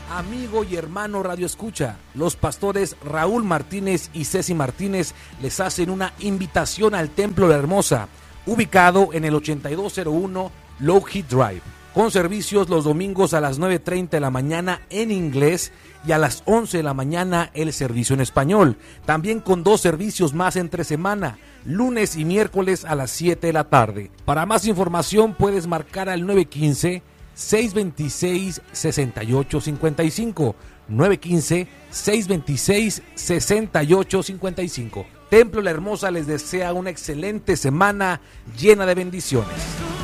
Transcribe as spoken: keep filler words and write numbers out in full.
Amigo y hermano Radio Escucha, los pastores Raúl Martínez y Ceci Martínez les hacen una invitación al Templo La Hermosa, ubicado en el ochenta y dos cero uno Low Heat Drive, con servicios los domingos a las nueve treinta de la mañana en inglés y a las once de la mañana el servicio en español, también con dos servicios más entre semana, lunes y miércoles a las siete de la tarde. Para más información puedes marcar al nueve uno cinco, seis dos seis, seis ocho cinco cinco, nueve uno cinco, seis dos seis, seis ocho cinco cinco. Templo La Hermosa les desea una excelente semana llena de bendiciones.